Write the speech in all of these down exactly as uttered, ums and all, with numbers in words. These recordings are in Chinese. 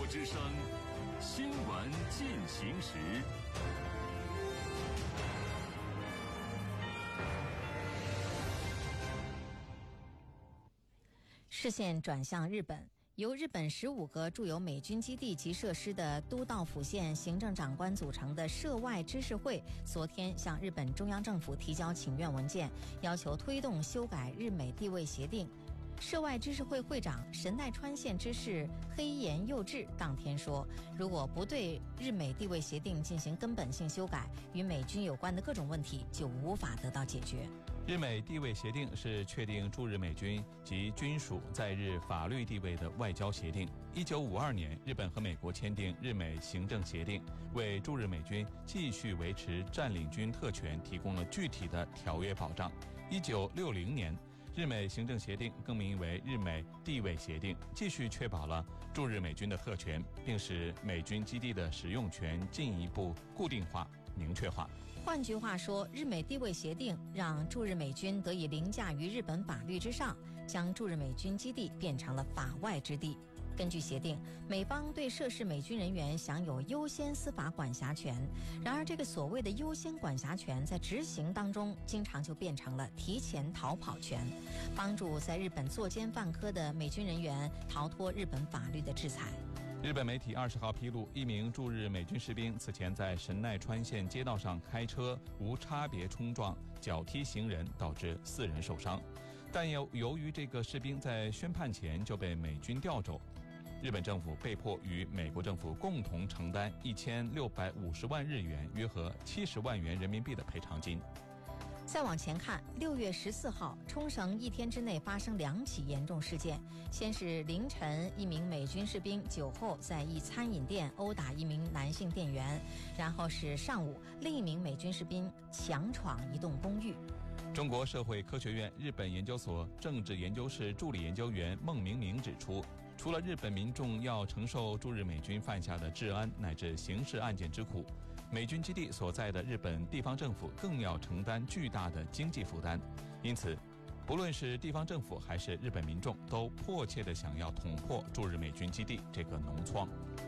之声新闻进行时。 视线转向日本，由日本十五个驻有美军基地及设施的都道府县行政长官组成的涉外知事会，昨天向日本中央政府提交请愿文件，要求推动修改日美地位协定。涉外知事会会长神奈川县知事黑岩佑治当天说，如果不对日美地位协定进行根本性修改，与美军有关的各种问题就无法得到解决。 日美地位协定是确定驻日美军及军属在日法律地位的外交协定。一九五二年，日本和美国签订日美行政协定，为驻日美军继续维持占领军特权提供了具体的条约保障。一九六零年，日美行政协定更名为日美地位协定，继续确保了驻日美军的特权，并使美军基地的使用权进一步固定化、明确化。 换句话说，日美地位协定让驻日美军得以凌驾于日本法律之上，将驻日美军基地变成了法外之地。根据协定，美方对涉事美军人员享有优先司法管辖权。然而，这个所谓的优先管辖权在执行当中，经常就变成了提前逃跑权，帮助在日本作奸犯科的美军人员逃脱日本法律的制裁。 日本媒体二十号披露，一名驻日美军士兵此前在神奈川县街道上开车无差别冲撞、脚踢行人，导致四人受伤。但由由于这个士兵在宣判前就被美军调走，日本政府被迫与美国政府共同承担一千六百五十万日元，约合七十万元人民币的赔偿金。 再往前看，六月十四号，冲绳一天之内发生两起严重事件。先是凌晨，一名美军士兵酒后在一餐饮店殴打一名男性店员，然后是上午，另一名美军士兵强闯一栋公寓。 中国社会科学院日本研究所政治研究室助理研究员孟明明指出，除了日本民众要承受驻日美军犯下的治安乃至刑事案件之苦，美军基地所在的日本地方政府更要承担巨大的经济负担。因此，不论是地方政府还是日本民众，都迫切地想要捅破驻日美军基地这个脓疮。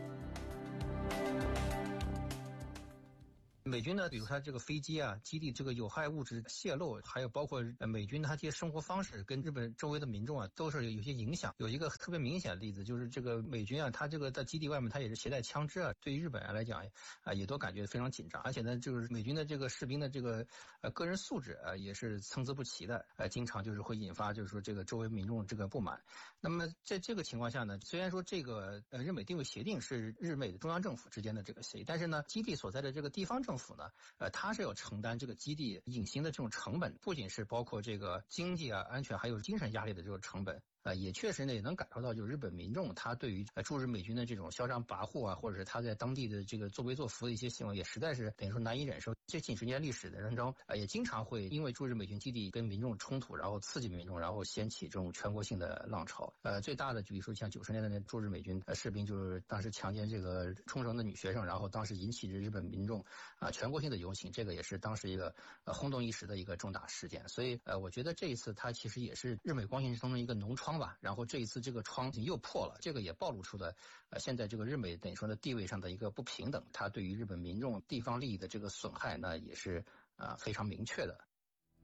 美军呢，比如它这个飞机啊、基地这个有害物质泄漏，还有包括美军它这些生活方式跟日本周围的民众啊，都是有些影响。有一个特别明显的例子，就是这个美军啊，它这个在基地外面，它也是携带枪支啊，对于日本人来讲啊，也都感觉非常紧张。而且呢，就是美军的这个士兵的这个呃个人素质啊，也是参差不齐的，呃，经常就是会引发就是说这个周围民众这个不满。那么在这个情况下呢，虽然说这个呃日美地位协定是日美的中央政府之间的这个协议，但是呢，基地所在的这个地方政府政府呢，呃，它是要承担这个基地隐形的这种成本，不仅是包括这个经济啊、安全，还有精神压力的这种成本。呃，也确实呢，也能感受到，就是日本民众他对于呃驻日美军的这种嚣张跋扈啊，或者是他在当地的这个作威作福的一些行为，也实在是等于说难以忍受。这几十年历史的当中，呃，也经常会因为驻日美军基地跟民众冲突，然后刺激民众，然后掀起这种全国性的浪潮。呃，最大的比如说像九十年代的驻日美军呃士兵，就是当时强奸这个冲绳的女学生，然后当时引起日本民众啊、呃、全国性的游行，这个也是当时一个呃轰动一时的一个重大事件。所以呃，我觉得这一次它其实也是日美关系中的一个脓疮吧。然后这一次这个疮又破了，这个也暴露出了呃现在这个日美等于说的地位上的一个不平等，它对于日本民众地方利益的这个损害呢也是呃非常明确的。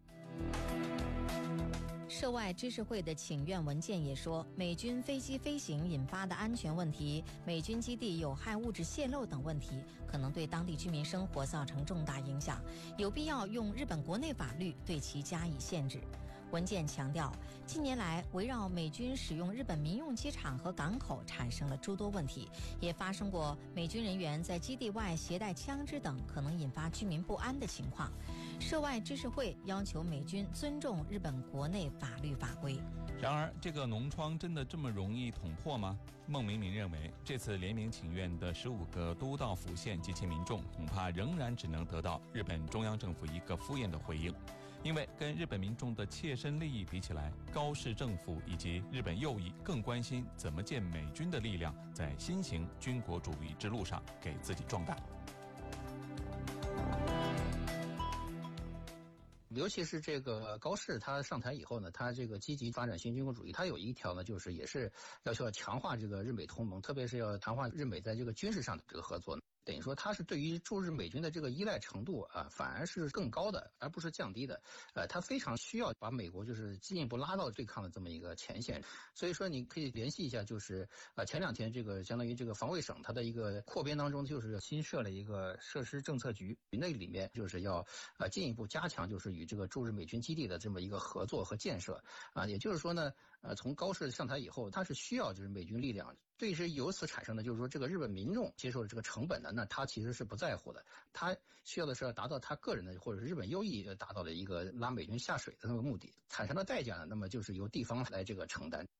涉外知识会的请愿文件也说，美军飞机飞行引发的安全问题、美军基地有害物质泄漏等问题，可能对当地居民生活造成重大影响，有必要用日本国内法律对其加以限制。文件强调，近年来围绕美军使用日本民用机场和港口产生了诸多问题，也发生过美军人员在基地外携带枪支等可能引发居民不安的情况。涉外知识会要求美军尊重日本国内法律法规。 然而，这个脓疮真的这么容易捅破吗？孟明明认为，这次联名请愿的十五个都道府县及其民众，恐怕仍然只能得到日本中央政府一个敷衍的回应。因为跟日本民众的切身利益比起来，高市政府以及日本右翼更关心怎么借美军的力量在新型军国主义之路上给自己壮大。 尤其是这个高市他上台以后呢，他这个积极发展新军国主义，他有一条呢，就是也是要求要强化这个日美同盟，特别是要强化日美在这个军事上的这个合作。等于说他是对于驻日美军的这个依赖程度啊，反而是更高的，而不是降低的。呃，他非常需要把美国就是进一步拉到对抗的这么一个前线。所以说你可以联系一下，就是呃前两天这个相当于这个防卫省它的一个扩编当中，就是新设了一个设施政策局，那里面就是要呃进一步加强就是与这个驻日美军基地的这么一个合作和建设啊。也就是说呢，呃从高市上台以后，他是需要就是美军力量。对，是由此产生的，就是说这个日本民众接受的这个成本呢，那他其实是不在乎的，他需要的是要达到他个人的或者是日本优异达到的一个拉美军下水的那个目的，产生的代价呢，那么就是由地方来这个承担。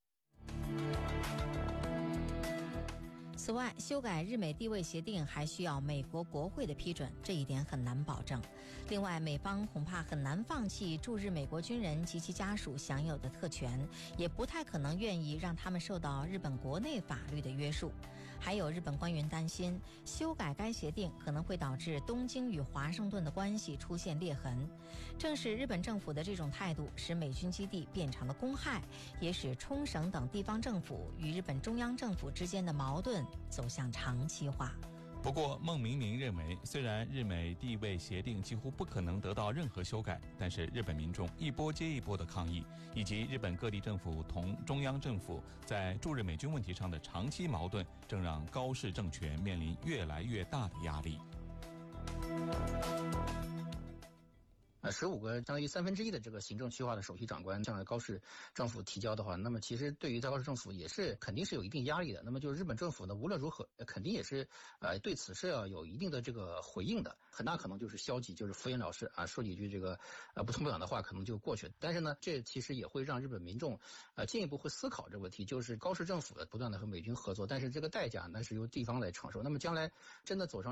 此外，修改日美地位协定还需要美国国会的批准，这一点很难保证。另外，美方恐怕很难放弃驻日美国军人及其家属享有的特权，也不太可能愿意让他们受到日本国内法律的约束。还有日本官员担心，修改该协定可能会导致东京与华盛顿的关系出现裂痕。正是日本政府的这种态度，使美军基地变成了公害，也使冲绳等地方政府与日本中央政府之间的矛盾走向长期化。 不过，孟明明认为，虽然日美地位协定几乎不可能得到任何修改，但是日本民众一波接一波的抗议，以及日本各地政府同中央政府在驻日美军问题上的长期矛盾，正让高市政权面临越来越大的压力。 呃，十五个相当于三分之一的这个行政区划的首席长官向高市政府提交的话，那么其实对于在高市政府也是肯定是有一定压力的。那么就是日本政府呢，无论如何肯定也是呃对此是要有一定的这个回应的，很大可能就是消极，就是敷衍了事啊，说几句这个呃不痛不痒的话，可能就过去了。但是呢，这其实也会让日本民众呃进一步会思考这个问题，就是高市政府的不断的和美军合作，但是这个代价那是由地方来承受。那么将来真的走上